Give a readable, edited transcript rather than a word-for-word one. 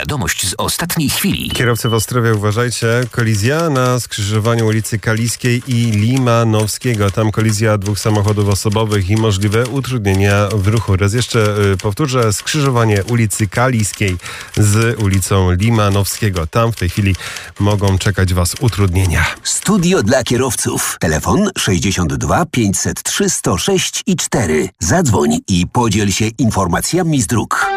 wiadomość z ostatniej chwili. Kierowcy w Ostrowie, uważajcie. Kolizja na skrzyżowaniu ulicy Kaliskiej i Limanowskiego. Tam kolizja dwóch samochodów osobowych i możliwe utrudnienia w ruchu. Raz jeszcze powtórzę. Skrzyżowanie ulicy Kaliskiej z ulicą Limanowskiego. Tam w tej chwili mogą czekać Was utrudnienia. Studio dla kierowców. Telefon 62 503 106 i 4. Zadzwoń i podziel się informacjami z dróg.